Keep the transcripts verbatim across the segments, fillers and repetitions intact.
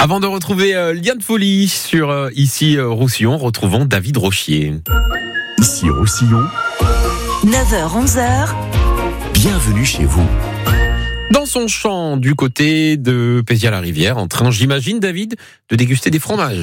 Avant de retrouver euh, Liane Folly sur euh, Ici euh, Roussillon, retrouvons David Rochier. Ici Roussillon, neuf heures onze heures. bienvenue chez vous. Dans son champ du côté de Pézières-la-Rivière, en train, j'imagine, David, de déguster des fromages.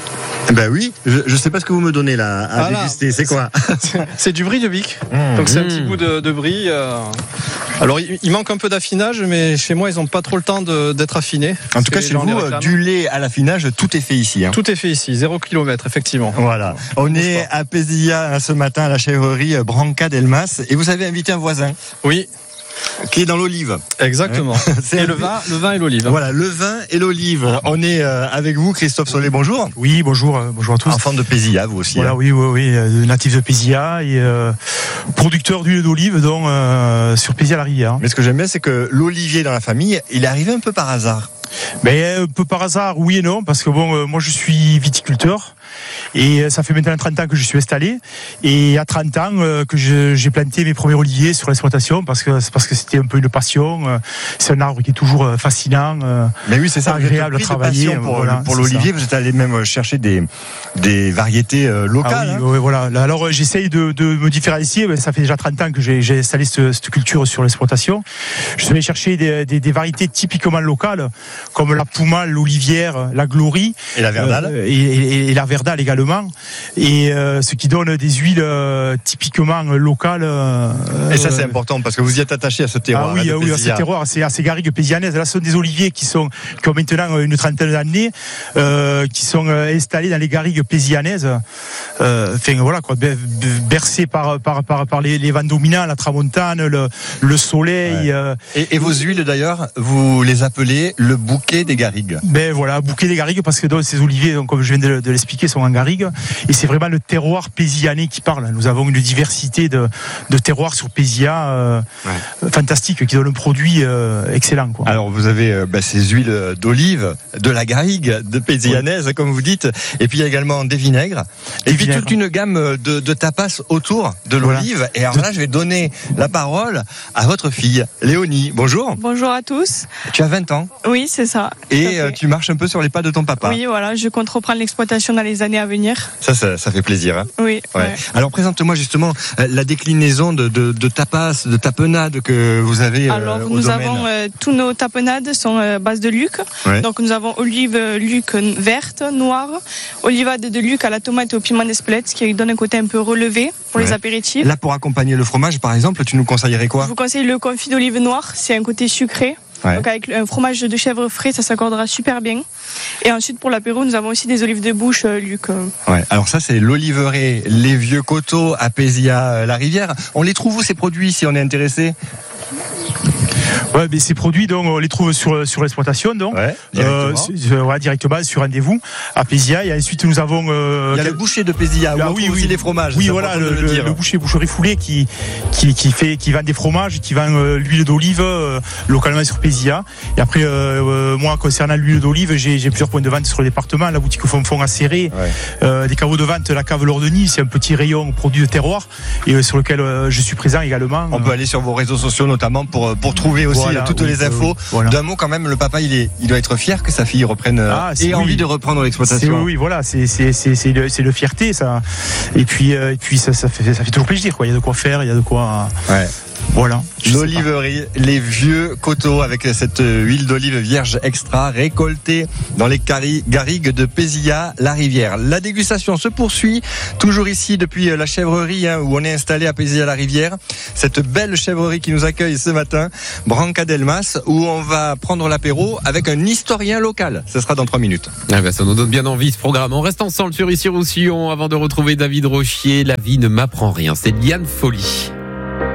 Ben oui, je, je sais pas ce que vous me donnez là à Voilà. déguster, c'est quoi? C'est, c'est du brie de Vic. Mmh. Donc c'est un Mmh. petit goût de, de brie. euh. Alors il, il manque un peu d'affinage, mais chez moi ils n'ont pas trop le temps de, d'être affinés. En tout cas, Les chez gens les vous, euh, réclament. du lait à l'affinage, tout est fait ici. Hein. Tout est fait ici, zéro kilomètre effectivement. Voilà. On est à Pézilla ce matin à la chèvrerie Branca d'Elmas et vous avez invité un voisin Oui, qui est dans l'olive. exactement. C'est Et un- le vin, le vin et l'olive. Voilà, le vin et l'olive. On est euh, avec vous, Christophe Solé, bonjour. Oui, bonjour, euh, bonjour à tous. Enfant de Pézilla, vous aussi. Voilà, hein. oui, oui, oui, euh, natif de Pézilla et euh, producteur d'huile d'olive donc euh, sur Pézilla-la-Rivière. Mais ce que j'aime bien, c'est que l'olivier dans la famille, il est arrivé un peu par hasard. Mais un peu par hasard, oui et non, parce que bon, euh, moi je suis viticulteur et euh, ça fait maintenant trente ans que je suis installé et à trente ans euh, que je, j'ai planté mes premiers oliviers sur l'exploitation parce que c'est parce que c'était un peu une passion. euh, c'est un arbre qui est toujours euh, fascinant. euh, Mais oui, c'est ça, Agréable vous êtes pris à de travailler, passion pour, voilà, pour c'est l'olivier, ça. vous êtes allé même chercher des, des variétés euh, Ah locales. oui, hein. ouais, voilà. Là, alors, euh, j'essaye de, de me différencier. Ben, ça fait déjà trente ans que j'ai, j'ai installé ce- cette culture sur l'exploitation. Je suis allé chercher des, des, des variétés typiquement locales, comme la Pouma, l'Olivière, la Glory. Et la Verdale. euh, et, et, et la Verdale également. Et euh, ce qui donne des huiles euh, typiquement locales. euh, Et ça, c'est euh, important parce que vous y êtes attaché à ce terroir. Ah oui, hein, de ah oui, à Pézilla. ces terroirs, c'est à ces garrigues pézillanaises. Là, ce sont des oliviers qui sont qui ont maintenant une trentaine d'années, euh, qui sont euh, installés dans les garrigues pézillanaises. Euh, enfin voilà quoi, be- be- bercés par par par, par les, les vents dominants, la tramontane, le, le soleil. Ouais. euh, Et, et vos huiles d'ailleurs, vous les appelez le bouquet des garrigues. Ben voilà, bouquet des garrigues parce que donc, ces oliviers, donc, comme je viens de, de l'expliquer, sont en garrigue et c'est vraiment le terroir pézillanais qui parle. Nous avons une diversité de, de terroirs sur Pézilla euh, fantastique qui donne un produit euh, excellent quoi. Alors vous avez euh, bah, ces huiles d'olive, de la garrigue, de pézillanaise comme vous dites, et puis il y a également des vinaigres, et Des puis vinaigres. toute une gamme de, de tapas autour de Voilà. l'olive. Et alors là, je vais donner la parole à votre fille, Léonie. Bonjour, Bonjour à tous. tu as vingt ans Oui, c'est ça. Tout à et fait. euh, tu marches un peu sur les pas de ton papa. Oui, voilà, je compte reprendre l'exploitation dans les années à venir. Ça, ça, ça fait plaisir. Hein. Oui. Ouais. ouais. Alors présente-moi justement euh, la déclinaison de, de, de tapas, de tapenades que vous avez euh, Alors, au nous domaine. avons euh, tous nos tapenades sont euh, base de Luc. Ouais. Donc, nous avons olive euh, Luc verte, noire, olivade de Luc à la tomate et au piment d'Espelette, ce qui donne un côté un peu relevé pour Ouais. les apéritifs. Là, pour accompagner le fromage, par exemple, tu nous conseillerais quoi? Je vous conseille le confit d'olive noire, c'est un côté sucré. Ouais. Donc avec un fromage de chèvre frais, ça s'accordera super bien. Et ensuite pour l'apéro, nous avons aussi des olives de bouche, euh, Luc. euh, Ouais. Alors ça, c'est l'oliveraie Les Vieux Coteaux à Pézilla-la-Rivière. On les trouve où ces produits si on est intéressé? Ouais, mais ces produits donc on les trouve sur sur l'exploitation donc. Ouais, Euh, directement. sur- euh, voilà, directement sur rendez-vous à Pézilla et ensuite nous avons euh, Il y a le quel- boucher de Pézilla, où Ah on oui, trouve oui. aussi les fromages. Oui, c'est voilà, important le, de le le, dire. le boucher boucherie Foulée qui, qui, qui fait, qui vend des fromages, qui vend euh, l'huile d'olive euh, localement sur Pézilla. Et après, euh, euh, moi, concernant l'huile d'olive, j'ai, j'ai plusieurs points de vente sur le département. La boutique Fonfon à Serré, Ouais. euh, des caveaux de vente, la cave Lordeny, c'est un petit rayon produit de terroir et euh, sur lequel euh, je suis présent également. On peut aller sur vos réseaux sociaux notamment pour, pour trouver aussi Voilà, euh, toutes oui, les oui, infos. oui, voilà. D'un mot quand même, le papa il, est, il doit être fier que sa fille reprenne euh, Ah, c'est- et oui. envie de reprendre C'est, l'exploitation. oui, oui, voilà, c'est, c'est, c'est, c'est, le, c'est le fierté, ça. Et puis, euh, et puis ça, ça, fait, ça fait toujours plaisir, quoi. Il y a de quoi faire, il y a de quoi. Ouais. Voilà. Je sais pas. L'oliverie, les vieux coteaux avec cette huile d'olive vierge extra récoltée dans les cari- garrigues de Pézilla-la-Rivière. La dégustation se poursuit toujours ici depuis la chèvrerie hein, où on est installé à Pézilla-la-Rivière. Cette belle chèvrerie qui nous accueille ce matin, Branca d'Elmas, où on va prendre l'apéro avec un historien local. Ce sera dans trois minutes. Ah ben, ça nous donne bien envie ce programme. On reste ensemble sur Ici Roussillon avant de retrouver David Rochier. La vie ne m'apprend rien. C'est Liane Folly.